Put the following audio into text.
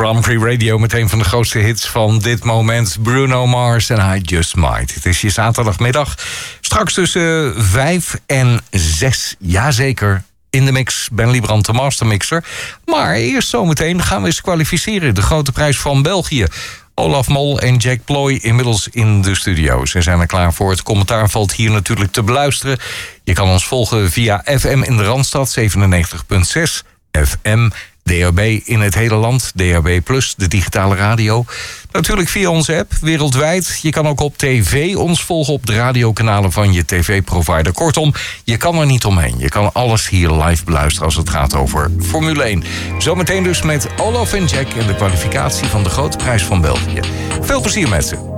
Grand Prix Radio met een van de grootste hits van dit moment. Bruno Mars en I Just Might. Het is je zaterdagmiddag. Straks tussen 5 en 6. Jazeker. In de mix, Ben Liebrand, de mastermixer. Maar eerst zometeen gaan we eens kwalificeren. De grote prijs van België. Olaf Mol en Jack Ploy inmiddels in de studio. Ze zijn er klaar voor. Het commentaar valt hier natuurlijk te beluisteren. Je kan ons volgen via FM in de Randstad 97.6. FM, DAB in het hele land, DAB+, de digitale radio. Natuurlijk via onze app, wereldwijd. Je kan ook op tv ons volgen op de radiokanalen van je tv-provider. Kortom, je kan er niet omheen. Je kan alles hier live beluisteren als het gaat over Formule 1. Zometeen dus met Olaf en Jack en de kwalificatie van de Grote Prijs van België. Veel plezier met ze.